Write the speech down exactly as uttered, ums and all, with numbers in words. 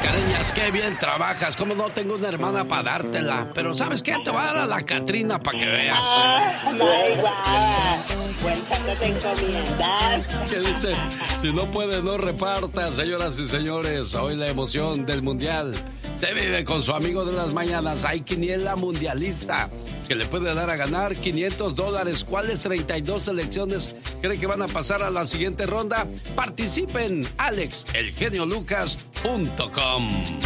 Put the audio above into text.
Mascareñas, qué bien trabajas. Como no tengo una hermana para dártela. Pero ¿sabes qué? Te va a dar a la Catrina para que veas. ¿Cuánto te encomiendas? ¿Qué dice? Si no puede, no reparta, señoras y señores. Hoy la emoción del mundial se vive con su amigo de las mañanas. Hay quiniela mundialista que le puede dar a ganar quinientos dólares. ¿Cuáles treinta y dos selecciones cree que van a pasar a la siguiente ronda? Participen. Alex, el genio Lucas punto com.